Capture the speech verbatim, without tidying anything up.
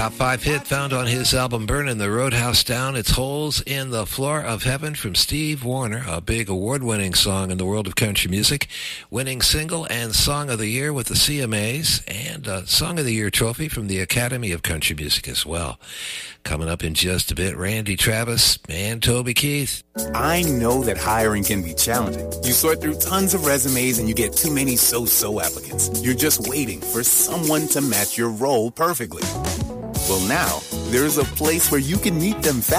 top five hit found on his album Burnin' the Roadhouse Down. It's Holes in the Floor of Heaven from Steve Wariner, a big award-winning song in the world of country music, winning single and song of the year with the C M As, and a Song of the Year trophy from the Academy of Country Music as well. Coming up in just a bit, Randy Travis and Toby Keith. I know that hiring can be challenging. You sort through tons of resumes and you get too many so-so applicants. You're just waiting for someone to match your role perfectly. Well, now, there's a place where you can meet them fast.